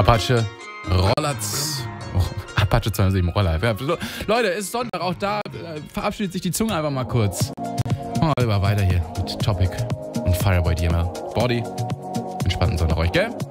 Apache Rollatz. Oh, Apache 207 Roller. Ja, so, Leute, ist Sonntag, auch da verabschiedet sich die Zunge einfach mal kurz. Machen wir lieber weiter hier mit Topic und Fireboy DML. Body. Entspannten Sonntag euch, gell?